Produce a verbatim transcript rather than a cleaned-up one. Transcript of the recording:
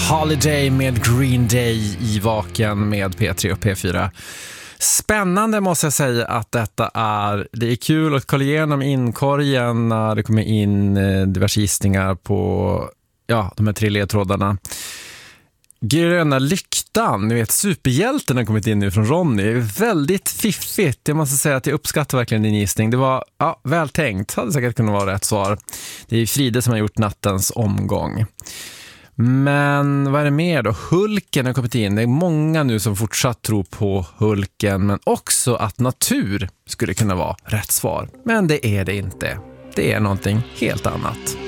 Holiday med Green Day i Vaken med P tre och P fyra. Spännande måste jag säga att detta är. Det är kul att kolla igenom inkorgen när det kommer in diverse gissningar på ja, de här tre ledtrådarna. Gröna lyktan, ni vet superhjälten har kommit in nu från Ronny. Väldigt fiffigt, jag måste säga att jag uppskattar verkligen din gissning. Det var ja, väl tänkt, hade säkert kunnat vara rätt svar. Det är Fride som har gjort nattens omgång. Men vad är det mer då? Hulken har kommit in. Det är många nu som fortsatt tror på Hulken, men också att natur skulle kunna vara rätt svar. Men det är det inte. Det är någonting helt annat.